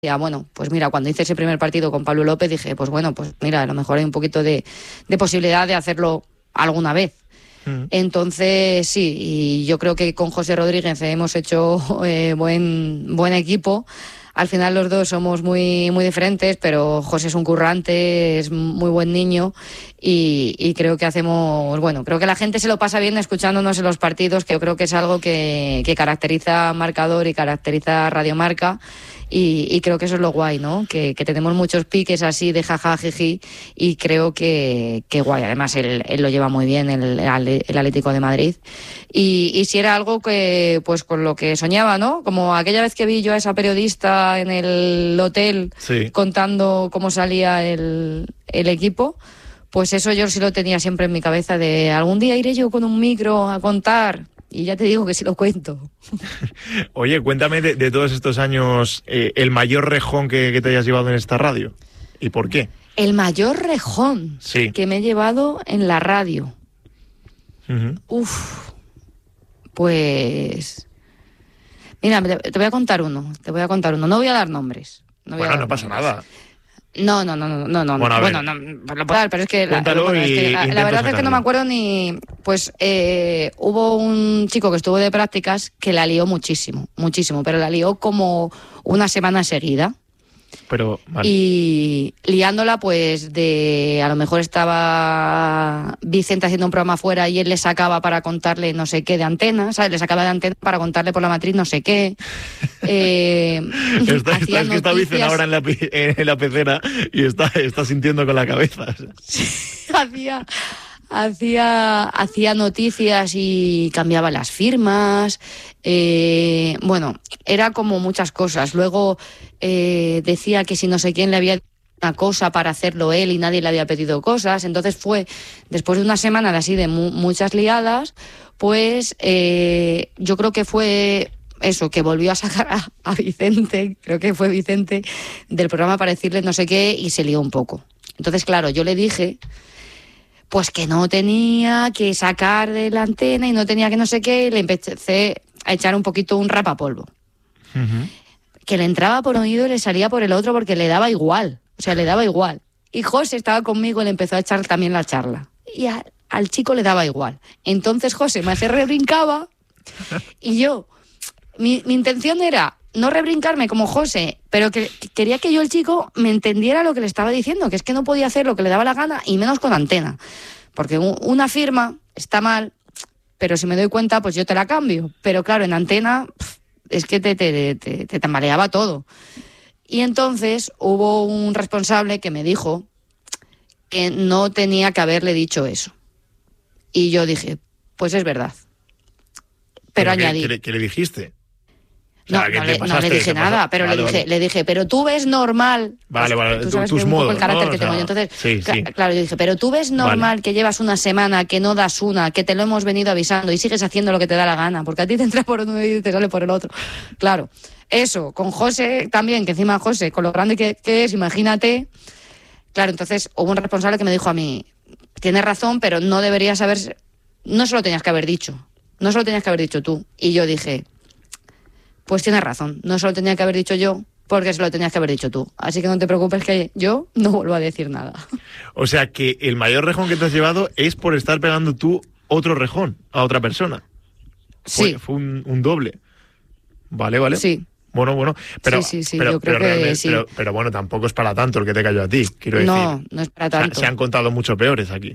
Ya, bueno, pues mira, cuando hice ese primer partido con Pablo López dije, pues bueno, pues mira, a lo mejor hay un poquito de posibilidad de hacerlo alguna vez. Entonces, sí, y yo creo que con José Rodríguez hemos hecho buen equipo. Al final los dos somos muy diferentes, pero José es un currante, es muy buen niño y creo que creo que la gente se lo pasa bien escuchándonos en los partidos, que yo creo que es algo que caracteriza a Marcador y caracteriza a Radio Marca. Y creo que eso es lo guay, ¿no? Que tenemos muchos piques así de jaja, jiji, y creo que guay. Además, él lo lleva muy bien, el Atlético de Madrid. Y si era algo que, pues con lo que soñaba, ¿no? Como aquella vez que vi yo a esa periodista en el hotel contando cómo salía el equipo, pues eso yo sí lo tenía siempre en mi cabeza de algún día iré yo con un micro a contar. Y ya te digo que sí lo cuento. Oye, cuéntame de todos estos años el mayor rejón que te hayas llevado en esta radio. ¿Y por qué? El mayor rejón que me he llevado en la radio. Pues... Mira, te voy a contar uno. No voy a dar nombres. No pasa nada. No. Bueno, no lo puedo dar, pero es que la verdad es que no me acuerdo ni... Pues hubo un chico que estuvo de prácticas que la lió muchísimo, pero la lió como una semana seguida. Pero, vale. Y liándola, pues a lo mejor estaba Vicente haciendo un programa afuera y él le sacaba para contarle no sé qué de Antena, ¿sabes? Le sacaba de Antena para contarle por la matriz no sé qué. Está Vicente ahora en la pecera y está sintiendo con la cabeza. Hacía noticias y cambiaba las firmas. Bueno, era como muchas cosas. Luego decía que si no sé quién le había una cosa para hacerlo él y nadie le había pedido cosas. Entonces fue, después de una semana de así de muchas liadas, pues yo creo que fue eso, que volvió a sacar a Vicente, creo que fue Vicente, del programa para decirle no sé qué y se lió un poco. Entonces, claro, yo le dije pues que no tenía que sacar de la antena y no tenía que no sé qué, y le empecé a echar un poquito un rapapolvo. Que le entraba por un oído y le salía por el otro porque le daba igual. O sea, le daba igual. Y José estaba conmigo y le empezó a echar también la charla. Y al chico le daba igual. Entonces José me rebrincaba y yo, mi intención era no rebrincarme como José, pero que quería que yo, el chico, me entendiera lo que le estaba diciendo, que es que no podía hacer lo que le daba la gana y menos con Antena. Porque una firma está mal, pero si me doy cuenta, pues yo te la cambio. Pero claro, en Antena es que te tambaleaba todo. Y entonces hubo un responsable que me dijo que no tenía que haberle dicho eso. Y yo dije, pues es verdad. Pero añadí... ¿Qué le dijiste? O sea, no le dije nada, pero le dije, pero tú ves normal... Vale, tú sabes tus un modos, poco el carácter ¿no? que tengo yo. Entonces, sí. Claro, yo dije, pero tú ves normal que llevas una semana, que no das una, que te lo hemos venido avisando y sigues haciendo lo que te da la gana, porque a ti te entra por uno y te sale por el otro. Claro, eso, con José también, que encima José, con lo grande que es, imagínate... Claro, entonces hubo un responsable que me dijo a mí, tienes razón, pero no deberías haber... No se lo tenías que haber dicho. No se lo tenías que haber dicho tú. Y yo dije... Pues tienes razón, no se lo tenía que haber dicho yo, porque se lo tenías que haber dicho tú. Así que no te preocupes que yo no vuelvo a decir nada. O sea que el mayor rejón que te has llevado es por estar pegando tú otro rejón a otra persona. Sí. Fue un doble. Vale. Sí. Bueno, pero, sí, pero, yo creo que sí. pero bueno, tampoco es para tanto el que te cayó a ti, quiero decir. No es para tanto. Se han contado mucho peores aquí.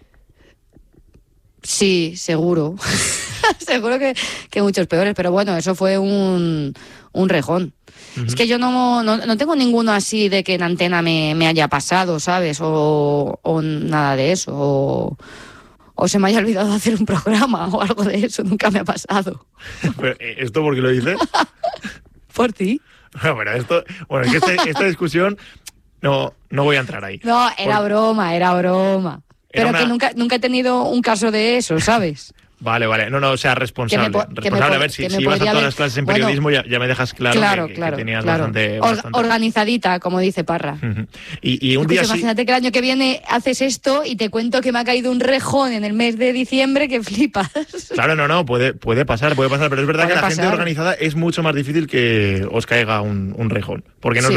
Sí, seguro. Seguro que muchos peores, pero bueno, eso fue un rejón. Es que yo no tengo ninguno así de que en Antena me haya pasado, ¿sabes? O nada de eso. O se me haya olvidado hacer un programa o algo de eso. Nunca me ha pasado. Pero, ¿esto por qué lo dices? Por ti. Bueno, es que esta discusión no voy a entrar ahí. No, era broma. Pero que nunca he tenido un caso de eso, ¿sabes? Vale. No, o sea, responsable. Responsable, a ver, si ibas a todas las clases en periodismo, ya me dejas claro que tenías bastante... Organizadita, como dice Parra. Y un día imagínate que el año que viene haces esto y te cuento que me ha caído un rejón en el mes de diciembre que flipas. Claro, no, puede pasar, pero es verdad que la gente organizada es mucho más difícil que os caiga un rejón. Porque no